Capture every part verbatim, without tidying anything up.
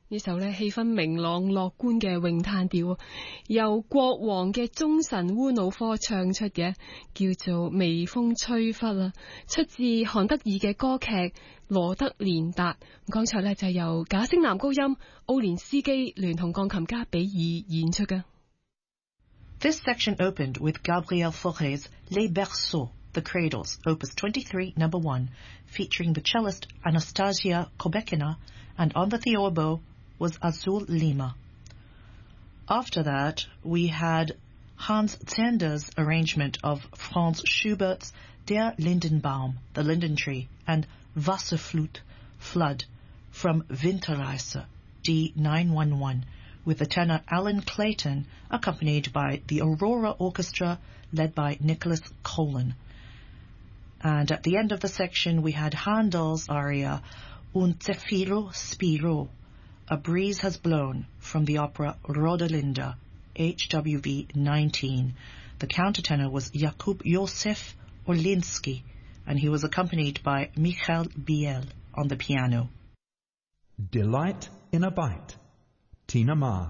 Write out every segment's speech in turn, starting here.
呢首咧氣氛明朗樂觀嘅詠嘆調，由國王嘅忠臣烏魯科唱出嘅，叫做《微風吹拂》啦，出自韓德爾嘅歌劇《羅德連達》。剛才咧就由賈星男高音、奧連斯基聯同鋼琴家比爾演出嘅。 This section opened with Gabriel Fauré's Les Berceaux, The Cradles, Opus twenty-three, number one, featuring the cellist Anastasia Kobekina, and on the theorbo was Azul Lima. After that, we had Hans Zender's arrangement of Franz Schubert's Der Lindenbaum, The Linden Tree, and Wasserflut, Flood, from Winterreise, D nine one one, with the tenor Alan Clayton, accompanied by the Aurora Orchestra, led by Nicholas Colin. And at the end of the section, we had Handel's aria Un Zeffiro Spiro, A Breeze Has Blown, from the opera Rodelinda, H W V nineteen. The countertenor was Jakub Josef Orlinsky, and he was accompanied by Michael Biel on the piano. Delight in a Bite, Tina Ma.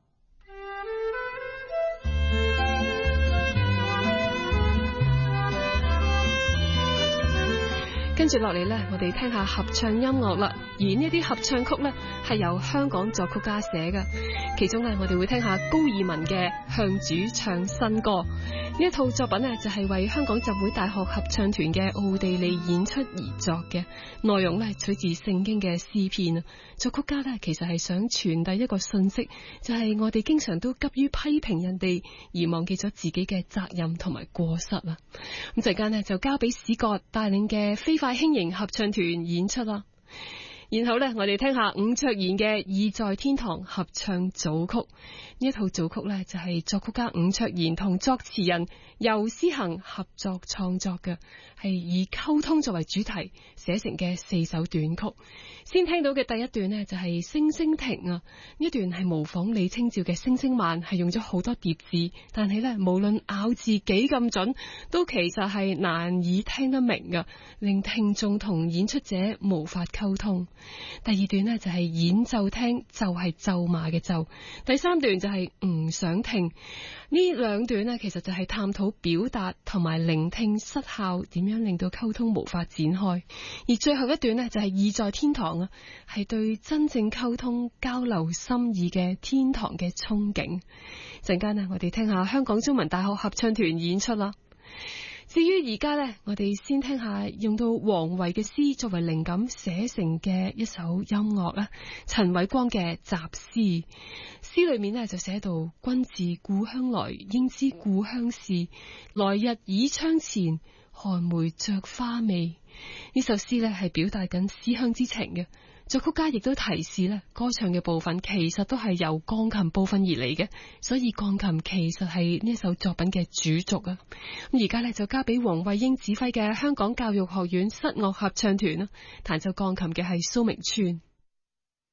跟住落嚟呢，我哋聽下合唱音樂啦。而呢啲合唱曲呢，係由香港作曲家寫嘅。其中呢，我哋會聽下高爾文嘅《向主唱新歌》。呢一套作品呢，就係為香港浸會大學合唱團嘅奧地利演出而作嘅。內容呢，取自聖經嘅詩篇啊。作曲家呢，其實係想傳遞一個信息，就係我哋經常都急於批評人哋，而忘記咗自己嘅責任同埋過失啊。咁陣間呢，就交俾史葛帶領嘅飛快輕盈合唱團演出啦。然後呢，我哋聽下伍卓賢嘅《意在天堂》合唱組曲。呢一套組曲呢，就係作曲家伍卓賢同作詞人游思行合作創作嘅，係以溝通作為主題寫成嘅四首短曲。先聽到嘅第一段呢，就係星星停啊，呢段係模仿李清照嘅星星慢，係用咗好多疊字，但係呢，無論咬字幾咁準，都其實係難以聽得明嘅，令聽眾同演出者無法溝通。第二段呢，就係演奏廳，就係咒罵嘅咒。第三段就係唔想聽。呢兩段呢，其實就係探討表達同埋聆聽失效，點樣令到溝通無法展開。而最後一段呢，就係意在天堂啊，係對真正溝通交流心意嘅天堂嘅憧憬。陣間呢，我哋聽下香港中文大學合唱團演出啦。至於而家呢，我哋先聽下用到王維嘅詩作為靈感寫成嘅一首音樂啦，陳偉光嘅集詩。詩裏面呢就寫到：君自故鄉來，應知故鄉事。來日倚窗前，寒梅着花未。呢首詩呢係表達緊思鄉之情嘅。作曲家亦都提示咧，歌唱嘅部分其實都係由鋼琴部分而嚟嘅，所以鋼琴其實係呢首作品嘅主軸啊。咁而家咧就交俾黃慧英指揮嘅香港教育學院室樂合唱團啦，彈奏鋼琴嘅係蘇明川。